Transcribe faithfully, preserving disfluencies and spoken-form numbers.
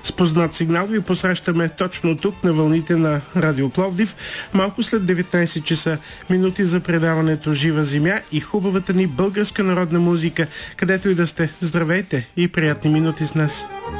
С познат сигнал ви посрещаме точно тук на вълните на Радио Пловдив. Малко след деветнайсет часа, минути за предаването Жива земя и хубавата ни българска народна музика, където и да сте. Здравейте и приятни минути с нас!